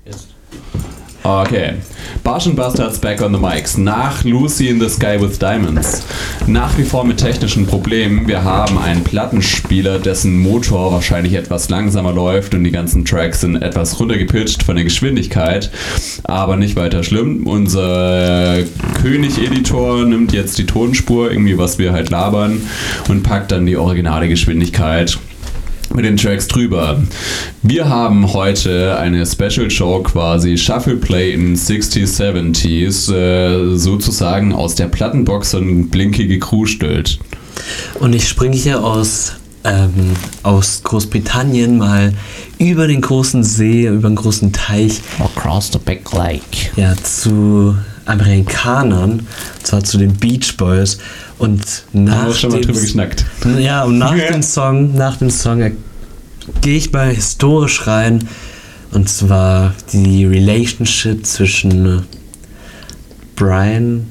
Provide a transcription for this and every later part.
Okay. Barsch & Bastards back on the mics. Nach Lucy in the Sky with Diamonds. Nach wie vor mit technischen Problemen. Wir haben einen Plattenspieler, dessen Motor wahrscheinlich etwas langsamer läuft und die ganzen Tracks sind etwas runtergepitcht von der Geschwindigkeit. Aber nicht weiter schlimm. Unser König-Editor nimmt jetzt die Tonspur, irgendwie was wir halt labern, und packt dann die originale Geschwindigkeit mit den Tracks drüber. Wir haben heute eine Special Show, quasi Shuffle Play in 60s, 70s, sozusagen aus der Plattenbox und blinkige Crew stellt. Und ich springe hier aus Großbritannien mal über den großen See, über den großen Teich. Across the big lake. Ja, zu Amerikanern, und zwar zu den Beach Boys. Und haben wir schon mal drüber geschnackt. Ja, und nach dem Song gehe ich mal historisch rein. Und zwar die Relationship zwischen Brian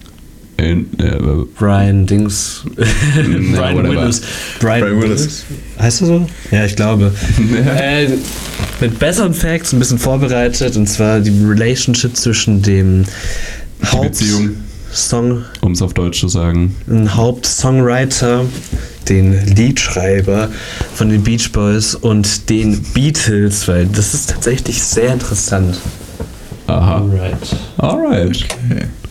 Willis. Heißt er so? Ja, ich glaube. Mit besseren Facts ein bisschen vorbereitet. Und zwar die Relationship zwischen dem um es auf Deutsch zu sagen. Ein Hauptsongwriter, den Liedschreiber von den Beach Boys und den Beatles, weil das ist tatsächlich sehr interessant. Aha. Alright. Okay.